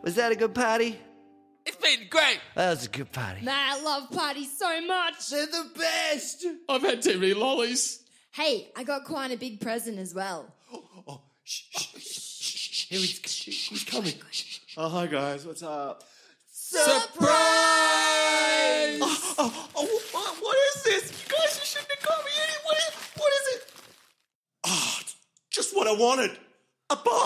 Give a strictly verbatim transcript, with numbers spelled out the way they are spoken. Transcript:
Was that a good party? It's been great. That was a good party. Man, I love parties so much. They're the best. I've had too many lollies. Hey, I got quite a big present as well. Oh, shh, shh, shh, shh. Here he's, he's coming. Oh, hi, guys. What's up? Surprise! Oh, oh, oh, what, what is this? You guys, you shouldn't have got me any. What is, what is it? Oh, it's just what I wanted. A bar.